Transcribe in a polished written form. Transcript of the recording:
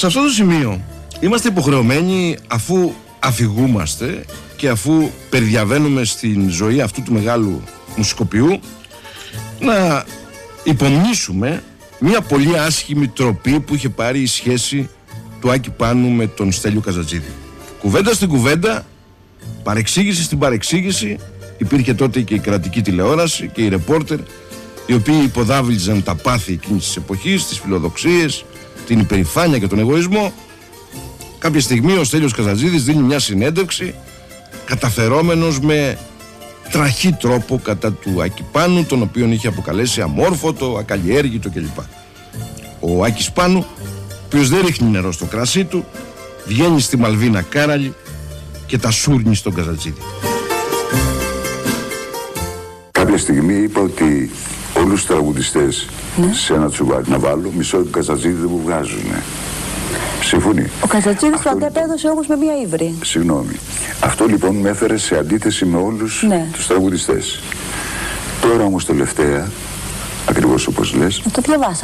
Σε αυτό το σημείο είμαστε υποχρεωμένοι, αφού αφηγούμαστε και αφού περιδιαβαίνουμε στην ζωή αυτού του μεγάλου μουσικοποιού, να υπομνήσουμε μια πολύ άσχημη τροπή που είχε πάρει η σχέση του Άκη Πάνου με τον Στέλιο Καζατζίδη. Κουβέντα στην κουβέντα, παρεξήγηση στην παρεξήγηση. Υπήρχε τότε και η κρατική τηλεόραση και οι ρεπόρτερ, οι οποίοι υποδάβλιζαν τα πάθη εκείνης της εποχής, τις φιλοδοξίες, την υπερηφάνεια και τον εγωισμό. Κάποια στιγμή ο Στέλιος Καζατζίδης δίνει μια συνέντευξη, καταφερόμενος με τραχή τρόπο κατά του Άκη Πάνου, τον οποίον είχε αποκαλέσει αμόρφωτο, ακαλλιέργητο κλπ. Ο Άκης Πάνου, ο οποίος δεν ρίχνει νερό στο κρασί του, βγαίνει στη Μαλβίνα Κάραλη και τα σούρνει στον Καζατζίδη. Κάποια στιγμή είπα ότι όλους τους τραγουδιστές σε ένα τσουβάλι να βάλω, μισό του Καζατζίδη δεν μου βγάζουνε. Συμφωνεί. Ο Καζατζίδης το ανταπέδωσε όμως με μια ύβρη. Συγγνώμη. Αυτό λοιπόν με έφερε σε αντίθεση με όλους τους τραγουδιστές. Τώρα όμως τελευταία, ακριβώς όπως λες, το διαβάσαμε.